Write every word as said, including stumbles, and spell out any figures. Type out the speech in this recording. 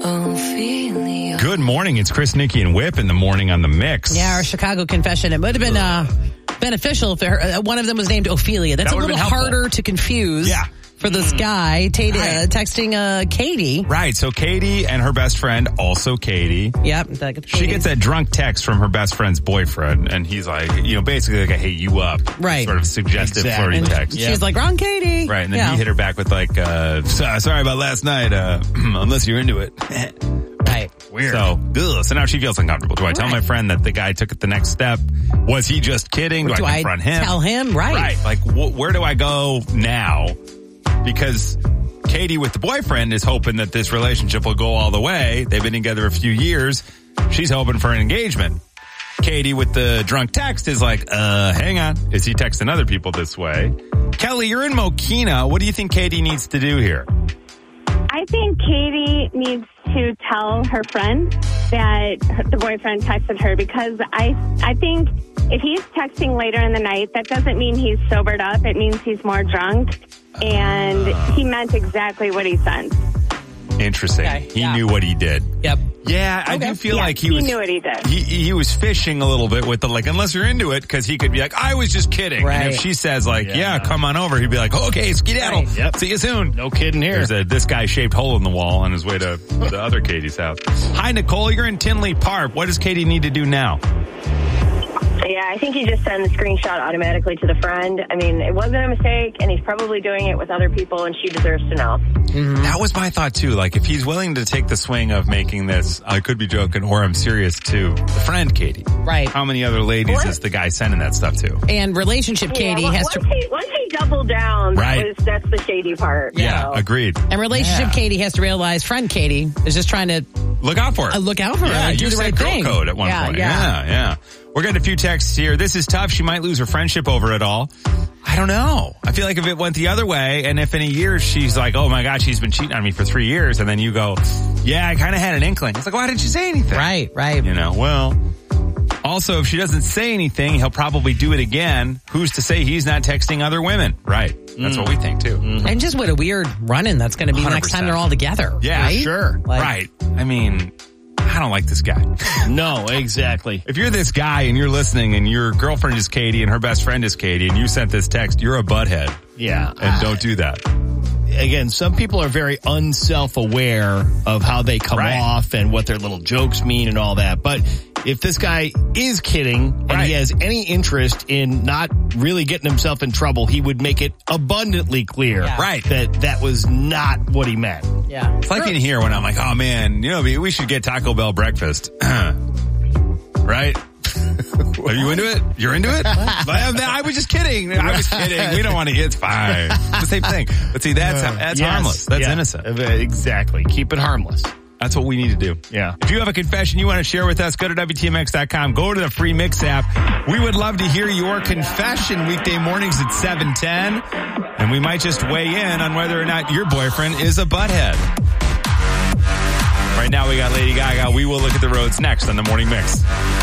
Ophelia. Good morning. It's Chris, Nikki, and Whip in the morning on the Mix. Yeah, our Chicago confession. It would have been uh, beneficial if her, uh, one of them was named Ophelia. That's That a would've little been helpful. harder to confuse. Yeah. For this guy, t- Right. uh, texting uh, Katie. Right. So Katie and her best friend, also Katie. Yep. the- She gets that drunk text from her best friend's boyfriend, and he's like, you know, basically like, I hate you up. Right. Sort of suggestive Exactly. flirty And text. she's like, wrong Katie. Right. And then Yeah. he hit her back with like, uh, so- sorry about last night, uh, unless you're into it. Right. Weird. So, ugh, so now she feels uncomfortable. Do I tell Right. my friend that the guy took it the next step? Was he just kidding? Do, Do I I confront him? tell him? Right. Right. Like, wh- where do I go now? Because Katie with the boyfriend is hoping that this relationship will go all the way. They've been together a few years. She's hoping for an engagement. Katie with the drunk text is like, uh, hang on. Is he texting other people this way? Kelly, you're in Mokina. What do you think Katie needs to do here? I think Katie needs to tell her friend that the boyfriend texted her, because I I think if he's texting later in the night, that doesn't mean he's sobered up. It means he's more drunk, and he meant exactly what he sent. Interesting. Okay, He yeah. knew what he did. Yep. Yeah, I Okay. do feel Yeah, like he, he was. knew what he did. He, he was fishing a little bit with the like, unless you're into it, because he could be like, I was just kidding. And if Right. she says like, yeah. Yeah. come on over, he'd be like, okay, skedaddle. Right. Yep. See you soon. No kidding here. There's a this guy shaped hole in the wall on his way to the other Katie's house. Hi, Nicole. You're in Tinley Park. What does Katie need to do now? Yeah, I think he just sends the screenshot automatically to the friend. I mean, it wasn't a mistake, and he's probably doing it with other people, and she deserves to know. That was my thought too. Like, if he's willing to take the swing of making this, I could be joking, or I'm serious too. The friend Katie. Right. How many other ladies What? is the guy sending that stuff to? And relationship Katie yeah, has once to... He, once he doubled down, Right. that was, that's the shady part. Yeah, so. agreed. And relationship Yeah. Katie has to realize friend Katie is just trying to Look out for it. uh, look out for her Yeah, and do you the said right girl thing. code at one yeah, point. Yeah. yeah, yeah. We're getting a few texts here. This is tough. She might lose her friendship over it all. I don't know. I feel like if it went the other way, and if in a year she's like, oh my God, she's been cheating on me for three years, and then you go, yeah, I kind of had an inkling. It's like, why didn't you say anything? Right, right. You know, well, also, if she doesn't say anything, he'll probably do it again. Who's to say he's not texting other women? Right. That's what we think too. And just what a weird run-in that's going to be one hundred next time percent. they're all together. Yeah, right? sure. Like- right. I mean, I don't like this guy. No, exactly. If you're this guy and you're listening and your girlfriend is Katie and her best friend is Katie and you sent this text, you're a butthead. Yeah. And don't do that. Again, some people are very unself-aware of how they come Right. off and what their little jokes mean and all that. But if this guy is kidding and Right. he has any interest in not really getting himself in trouble, he would make it abundantly clear Yeah. Right. that that was not what he meant. Yeah. It's like in here when I'm like, oh man, you know, we should get Taco Bell breakfast. Right? Are you into it? You're into it? But I'm- I was just kidding. I was kidding. We don't want to eat. It's fine. It's the same thing. But see, that's that's Yes. harmless. That's Yeah. innocent. Uh, Exactly. Keep it harmless. That's what we need to do. Yeah. If you have a confession you want to share with us, go to W T M X dot com. Go to the free Mix app. We would love to hear your confession weekday mornings at seven ten. And we might just weigh in on whether or not your boyfriend is a butthead. Right now we got Lady Gaga. We will look at the roads next on the Morning Mix.